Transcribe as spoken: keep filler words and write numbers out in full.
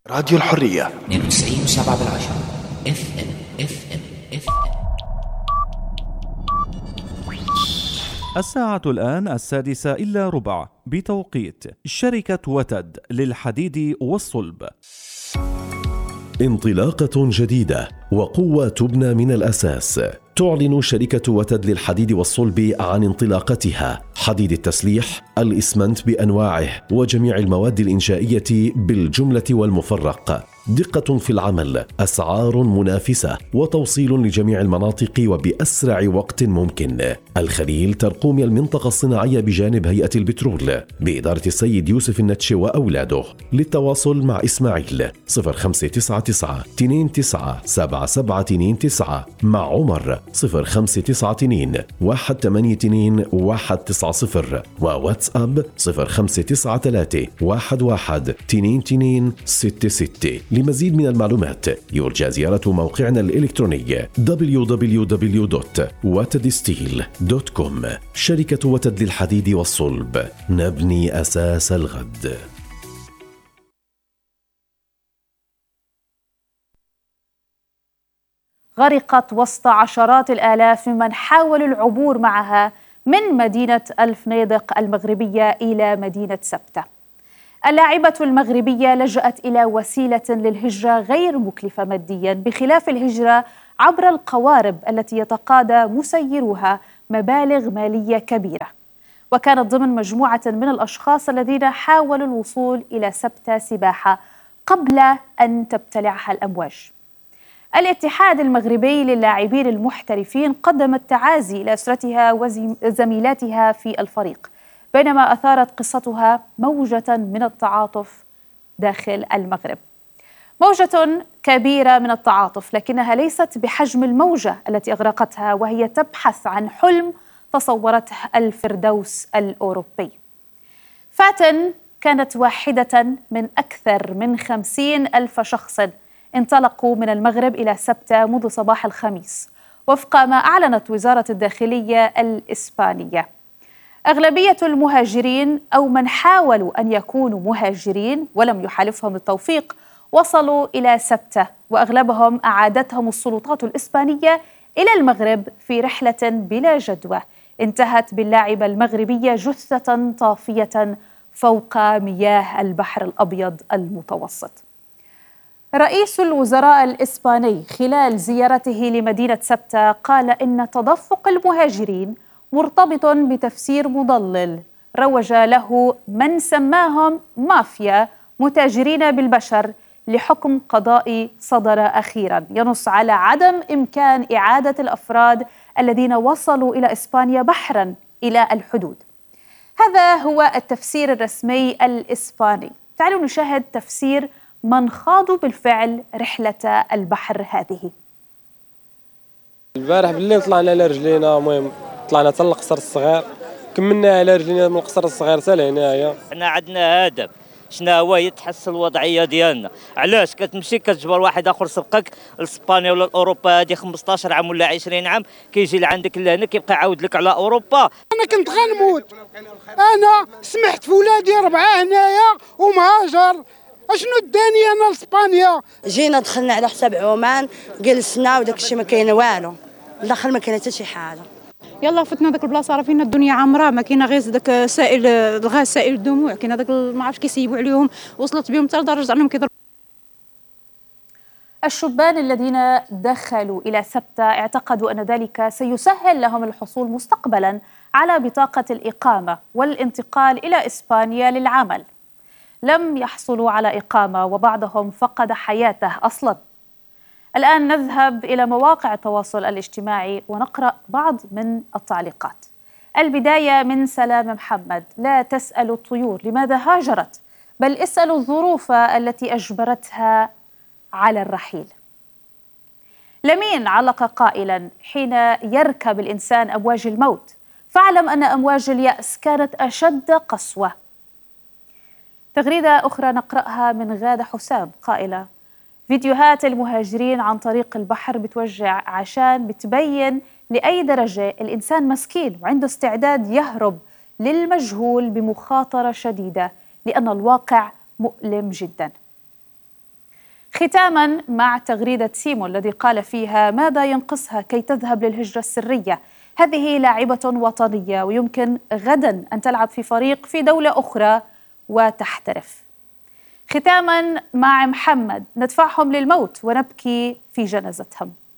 راديو الحرية اثنين وتسعين وسبعة بالعشرة اف ام اف ام اف ام. الساعة الآن السادسة إلا ربع بتوقيت شركة وتد للحديد والصلب. انطلاقة جديدة وقوة تبنى من الأساس. تعلن شركة وتد للحديد والصلب عن انطلاقتها حديد التسليح، الإسمنت بأنواعه وجميع المواد الإنشائية بالجملة والمفرق. دقة في العمل، أسعار منافسة، وتوصيل لجميع المناطق وبأسرع وقت ممكن. الخليل ترقوم المنطقة الصناعية بجانب هيئة البترول بإدارة السيد يوسف النتشي وأولاده. للتواصل مع إسماعيل صفر خمسة تسعة تسعة اثنين تسعة سبعة سبعة اثنين تسعة، مع عمر صفر خمسة تسعة اثنين واحد ثمانية اثنين واحد تسعة صفر، وواتساب صفر خمسة تسعة ثلاثة واحد واحد اثنين اثنين ستة ستة. لمزيد من المعلومات يرجى زيارة موقعنا الإلكتروني دبليو دبليو دبليو دوت وتد ستيل دوت كوم. شركة وتد للحديد والصلب، نبني أساس الغد. غرقت وسط عشرات الآلاف ممن حاولوا العبور معها من مدينة الفنيدق المغربية إلى مدينة سبتة. اللاعبة المغربية لجأت إلى وسيلة للهجرة غير مكلفة مادياً، بخلاف الهجرة عبر القوارب التي يتقاضى مسيروها مبالغ مالية كبيرة. وكانت ضمن مجموعة من الأشخاص الذين حاولوا الوصول إلى سبتة سباحة قبل أن تبتلعها الأمواج. الاتحاد المغربي للاعبين المحترفين قدم التعازي لأسرتها وزميلاتها في الفريق، بينما أثارت قصتها موجة من التعاطف داخل المغرب. موجة كبيرة من التعاطف، لكنها ليست بحجم الموجة التي أغرقتها، وهي تبحث عن حلم تصورته الفردوس الأوروبي. فاتن كانت واحدة من أكثر من خمسين ألف شخص انطلقوا من المغرب إلى سبتة منذ صباح الخميس، وفق ما أعلنت وزارة الداخلية الإسبانية. أغلبية المهاجرين أو من حاولوا أن يكونوا مهاجرين ولم يحالفهم التوفيق وصلوا إلى سبتة، وأغلبهم أعادتهم السلطات الإسبانية إلى المغرب في رحلة بلا جدوى انتهت باللاعبة المغربية جثة طافية فوق مياه البحر الأبيض المتوسط. رئيس الوزراء الإسباني خلال زيارته لمدينة سبتة قال إن تدفق المهاجرين مرتبط بتفسير مضلل روج له من سماهم مافيا متاجرين بالبشر لحكم قضائي صدر أخيراً ينص على عدم إمكان إعادة الأفراد الذين وصلوا إلى إسبانيا بحراً إلى الحدود. هذا هو التفسير الرسمي الإسباني. تعالوا نشاهد تفسير من خاضوا بالفعل رحلة البحر هذه. البارح بالليل طلعنا على رجلينا، المهم طلعنا حتى القصر الصغير، كملنا على رجلينا من القصر الصغير حتى لهنايا. حنا عندنا هدف، شنو هو؟ هي تحسن الوضعيه ديالنا. علاش كتمشي كتجبر واحد اخر سبقك لاسبانيا ولا اوروبا هذه خمسطاش عام ولا عشرين عام، كيجي لعندك لهنا كيبقى يعاود لك على اوروبا. انا كنت غنموت، انا سمحت في ولادي ربعه هنايا ومهاجر، اشنو اداني انا لاسبانيا؟ جينا دخلنا على حساب عمان، جلسنا وداك الشيء ما كاين والو، داخل ما كاين حتى شي حاجه. يلا فتنا داك البلاصه، راه فينا الدنيا عامره، ما كاينه غير داك سائل الغاز سائل الدموع، كاين هذاك ما عرفتش كيسيبوا عليهم، وصلت بهم حتى لدرجه انهم كيضربوا. الشبان الذين دخلوا إلى سبتة اعتقدوا أن ذلك سيسهل لهم الحصول مستقبلاً على بطاقة الإقامة والانتقال إلى إسبانيا للعمل. لم يحصلوا على إقامة وبعضهم فقد حياته أصلاً. الآن نذهب إلى مواقع التواصل الاجتماعي ونقرأ بعض من التعليقات. البداية من سلام محمد: لا تسألوا الطيور لماذا هاجرت، بل اسألوا الظروف التي أجبرتها على الرحيل. لمين علق قائلا: حين يركب الإنسان أمواج الموت فاعلم أن أمواج اليأس كانت أشد قسوة. تغريدة أخرى نقرأها من غادة حسام قائلة: فيديوهات المهاجرين عن طريق البحر بتوجع، عشان بتبين لأي درجة الإنسان مسكين وعنده استعداد يهرب للمجهول بمخاطرة شديدة، لأن الواقع مؤلم جدا. ختاما مع تغريدة سيمو الذي قال فيها: ماذا ينقصها كي تذهب للهجرة السرية؟ هذه لاعبة وطنية ويمكن غدا أن تلعب في فريق في دولة أخرى وتحترف. ختاما مع محمد: ندفعهم للموت ونبكي في جنازتهم.